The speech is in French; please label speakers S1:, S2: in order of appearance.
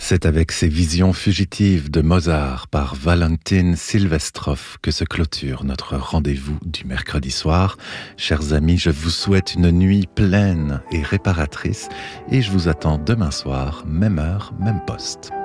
S1: C'est avec ces visions fugitives de Mozart par Valentin Silvestrov que se clôture notre rendez-vous du mercredi soir. Chers amis, je vous souhaite une nuit pleine et réparatrice et je vous attends demain soir, même heure, même poste.